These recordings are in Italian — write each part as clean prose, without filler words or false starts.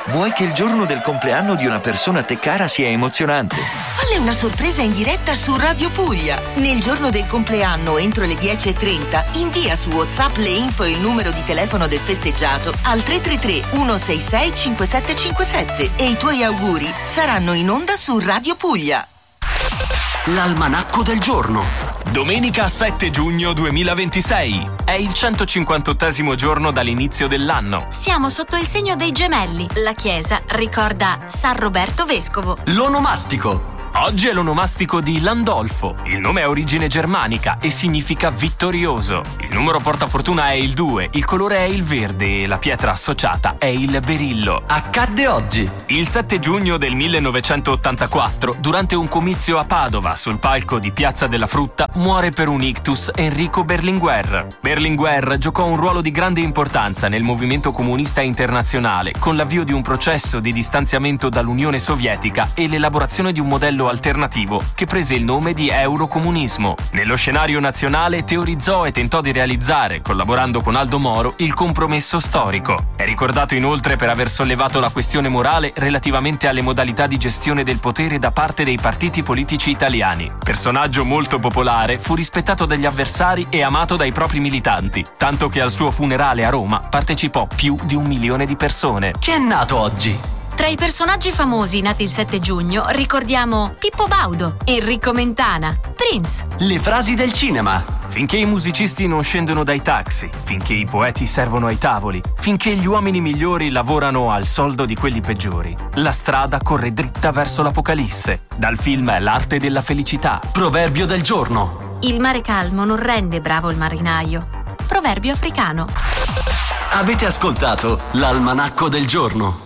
Vuoi che il giorno del compleanno di una persona a te cara sia emozionante? Falle una sorpresa in diretta su Radio Puglia. Nel giorno del compleanno, entro le 10:30, invia su WhatsApp le info e il numero di telefono del festeggiato al 333 166 5757 e i tuoi auguri saranno in onda su Radio Puglia. L'almanacco del giorno. Domenica 7 giugno 2026. È il 158° giorno dall'inizio dell'anno. Siamo sotto il segno dei gemelli. La chiesa ricorda San Roberto Vescovo. L'onomastico. Oggi è l'onomastico di Landolfo. Il nome ha origine germanica e significa vittorioso. Il numero portafortuna è il 2, il colore è il verde e la pietra associata è il berillo. Accadde oggi. Il 7 giugno del 1984, durante un comizio a Padova sul palco di Piazza della Frutta, muore per un ictus Enrico Berlinguer. Berlinguer giocò un ruolo di grande importanza nel movimento comunista internazionale, con l'avvio di un processo di distanziamento dall'Unione Sovietica e l'elaborazione di un modello alternativo che prese il nome di eurocomunismo. Nello scenario nazionale teorizzò e tentò di realizzare, collaborando con Aldo Moro, il compromesso storico. È ricordato inoltre per aver sollevato la questione morale relativamente alle modalità di gestione del potere da parte dei partiti politici italiani. Personaggio molto popolare, fu rispettato dagli avversari e amato dai propri militanti, tanto che al suo funerale a Roma partecipò più di 1 milione di persone. Chi è nato oggi? Tra i personaggi famosi nati il 7 giugno ricordiamo Pippo Baudo, Enrico Mentana, Prince. Le frasi del cinema. Finché i musicisti non scendono dai taxi, finché i poeti servono ai tavoli, finché gli uomini migliori lavorano al soldo di quelli peggiori, la strada corre dritta verso l'apocalisse. Dal film L'arte della felicità. Proverbio del giorno. Il mare calmo non rende bravo il marinaio. Proverbio africano. Avete ascoltato l'almanacco del giorno.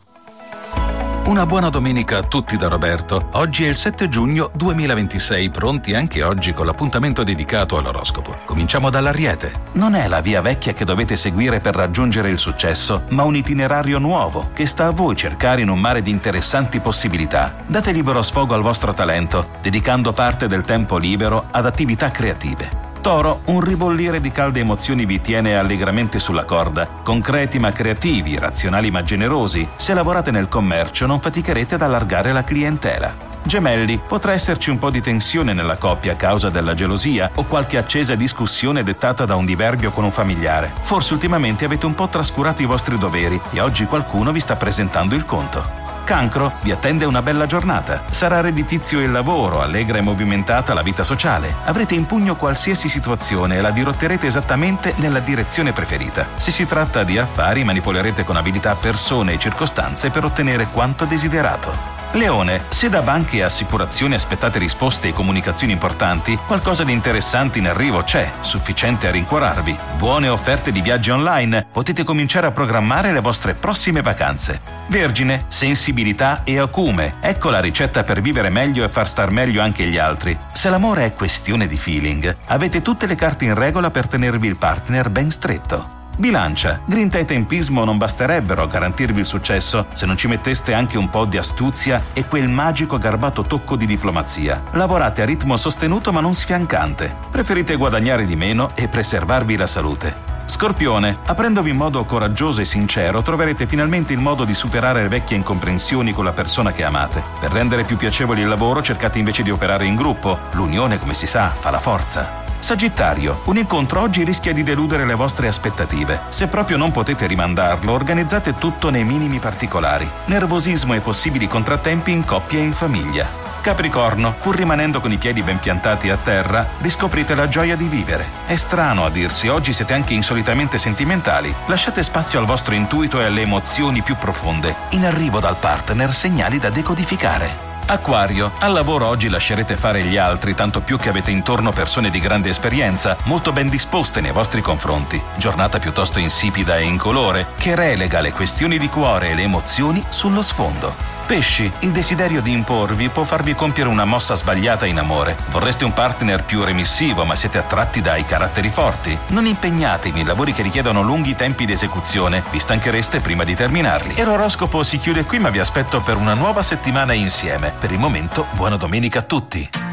Una buona domenica a tutti da Roberto. Oggi è il 7 giugno 2026, pronti anche oggi con l'appuntamento dedicato all'oroscopo. Cominciamo dall'Ariete. Non è la via vecchia che dovete seguire per raggiungere il successo, ma un itinerario nuovo che sta a voi cercare in un mare di interessanti possibilità. Date libero sfogo al vostro talento, dedicando parte del tempo libero ad attività creative. Toro, un ribollire di calde emozioni vi tiene allegramente sulla corda. Concreti ma creativi, razionali ma generosi. Se lavorate nel commercio non faticherete ad allargare la clientela. Gemelli, potrà esserci un po' di tensione nella coppia a causa della gelosia o qualche accesa discussione dettata da un diverbio con un familiare. Forse ultimamente avete un po' trascurato i vostri doveri e oggi qualcuno vi sta presentando il conto. Cancro, vi attende una bella giornata. Sarà redditizio il lavoro, allegra e movimentata la vita sociale. Avrete in pugno qualsiasi situazione e la dirotterete esattamente nella direzione preferita. Se si tratta di affari, manipolerete con abilità persone e circostanze per ottenere quanto desiderato. Leone, se da banche e assicurazioni aspettate risposte e comunicazioni importanti, qualcosa di interessante in arrivo c'è, sufficiente a rincuorarvi. Buone offerte di viaggi online, potete cominciare a programmare le vostre prossime vacanze. Vergine, sensibilità e acume, ecco la ricetta per vivere meglio e far star meglio anche gli altri. Se l'amore è questione di feeling, avete tutte le carte in regola per tenervi il partner ben stretto. Bilancia, grinta e tempismo non basterebbero a garantirvi il successo se non ci metteste anche un po' di astuzia e quel magico garbato tocco di diplomazia. Lavorate a ritmo sostenuto ma non sfiancante. Preferite guadagnare di meno e preservarvi la salute. Scorpione, aprendovi in modo coraggioso e sincero, troverete finalmente il modo di superare le vecchie incomprensioni con la persona che amate. Per rendere più piacevole il lavoro, cercate invece di operare in gruppo. L'unione, come si sa, fa la forza. Sagittario, un incontro oggi rischia di deludere le vostre aspettative. Se proprio non potete rimandarlo, organizzate tutto nei minimi particolari. Nervosismo e possibili contrattempi in coppia e in famiglia. Capricorno, pur rimanendo con i piedi ben piantati a terra, riscoprite la gioia di vivere. È strano a dirsi, oggi siete anche insolitamente sentimentali. Lasciate spazio al vostro intuito e alle emozioni più profonde. In arrivo dal partner segnali da decodificare. Acquario, al lavoro oggi lascerete fare gli altri, tanto più che avete intorno persone di grande esperienza, molto ben disposte nei vostri confronti. Giornata piuttosto insipida e incolore, che relega le questioni di cuore e le emozioni sullo sfondo. Pesci, il desiderio di imporvi può farvi compiere una mossa sbagliata in amore. Vorreste un partner più remissivo, ma siete attratti dai caratteri forti. Non impegnatevi in lavori che richiedono lunghi tempi di esecuzione, vi stanchereste prima di terminarli. E l'oroscopo si chiude qui, ma vi aspetto per una nuova settimana insieme. Per il momento, buona domenica a tutti.